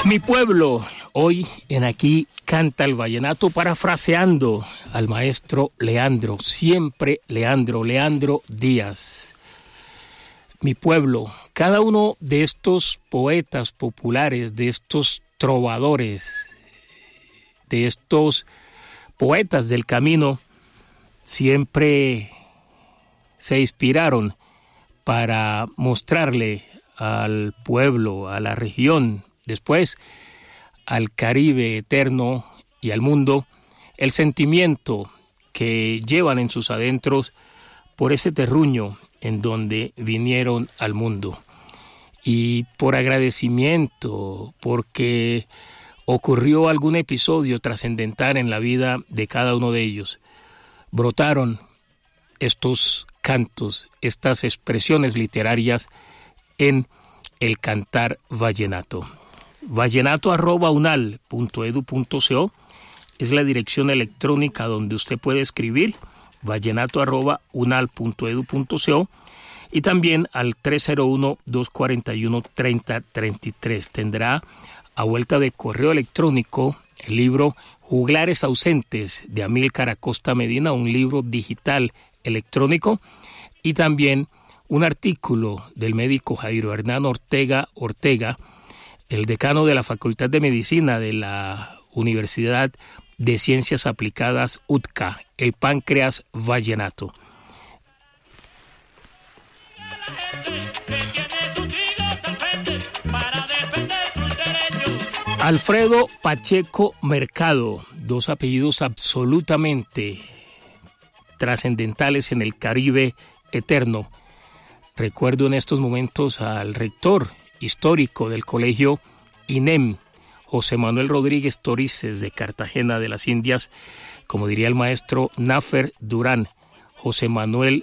Mi pueblo, hoy en Aquí Canta el Vallenato, parafraseando al maestro Leandro, siempre Leandro Díaz. Mi pueblo, cada uno de estos poetas populares, de estos trovadores, de estos poetas del camino, siempre se inspiraron para mostrarle al pueblo, a la región, después al Caribe eterno y al mundo, el sentimiento que llevan en sus adentros por ese terruño en donde vinieron al mundo. Y por agradecimiento, porque ocurrió algún episodio trascendental en la vida de cada uno de ellos, brotaron estos cantos, estas expresiones literarias en el cantar vallenato. vallenato@unal.edu.co es la dirección electrónica donde usted puede escribir, vallenato@unal.edu.co, y también al 301-241-3033. Tendrá a vuelta de correo electrónico el libro Juglares Ausentes de Amílcar Acosta Medina, un libro digital electrónico, y también un artículo del médico Jairo Hernán Ortega, el decano de la Facultad de Medicina de la Universidad de Ciencias Aplicadas UTCA, el páncreas vallenato. Alfredo Pacheco Mercado, dos apellidos absolutamente trascendentales en el Caribe eterno. Recuerdo en estos momentos al rector histórico del colegio INEM, José Manuel Rodríguez Torices, de Cartagena de las Indias, como diría el maestro Nafer Durán, José Ramón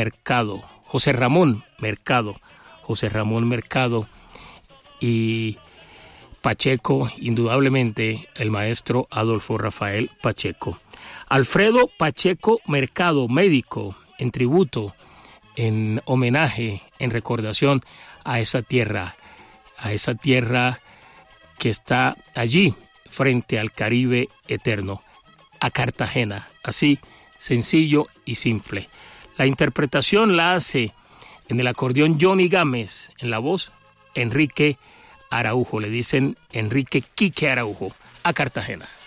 Mercado, y Pacheco, indudablemente el maestro Adolfo Rafael Pacheco. Alfredo Pacheco Mercado, médico, en tributo, en homenaje, en recordación a esa tierra que está allí frente al Caribe eterno, a Cartagena, así sencillo y simple. La interpretación la hace en el acordeón Johnny Gámez, en la voz Enrique Araujo, le dicen Enrique Quique Araujo, a Cartagena.